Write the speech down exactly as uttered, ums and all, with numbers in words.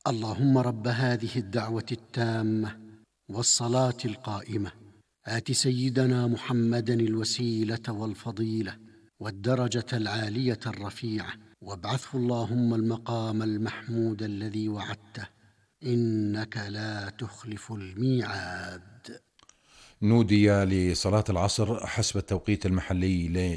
اللهم رب هذه الدعوة التامة والصلاة القائمة، آت سيدنا محمدا الوسيلة والفضيلة والدرجة العالية الرفيعة، وابعثه اللهم المقام المحمود الذي وعدته، إنك لا تخلف الميعاد. نودي لصلاة العصر حسب التوقيت المحلي